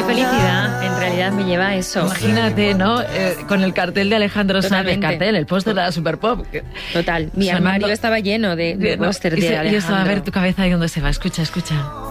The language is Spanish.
felicidad en realidad me lleva a eso. Imagínate, ¿no? Con el cartel de Alejandro Sanz, el cartel, el póster de la Superpop. Total, mi armario estaba lleno de póster de Alejandro. Y eso, a ver tu cabeza ahí donde se va. Escucha.